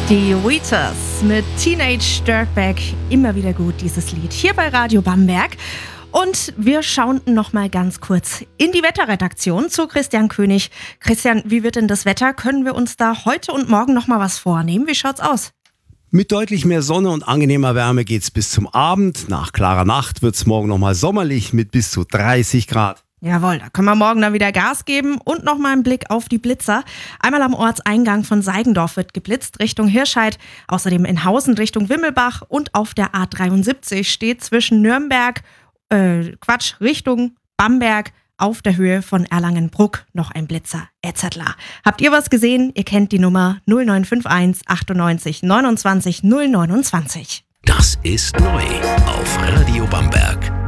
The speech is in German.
Die Weeters mit Teenage Dirtbag. Immer wieder gut, dieses Lied. Hier bei Radio Bamberg. Und wir schauen noch mal ganz kurz in die Wetterredaktion zu Christian König. Christian, wie wird denn das Wetter? Können wir uns da heute und morgen noch mal was vornehmen? Wie schaut's aus? Mit deutlich mehr Sonne und angenehmer Wärme geht's bis zum Abend. Nach klarer Nacht wird's morgen noch mal sommerlich mit bis zu 30 Grad. Jawohl, da können wir morgen dann wieder Gas geben und noch mal einen Blick auf die Blitzer. Einmal am Ortseingang von Seigendorf wird geblitzt Richtung Hirscheid, außerdem in Hausen Richtung Wimmelbach und auf der A73 steht zwischen Richtung Bamberg auf der Höhe von Erlangenbruck noch ein Blitzer etc. Habt ihr was gesehen? Ihr kennt die Nummer 0951 98 29 029. Das ist neu auf Radio Bamberg.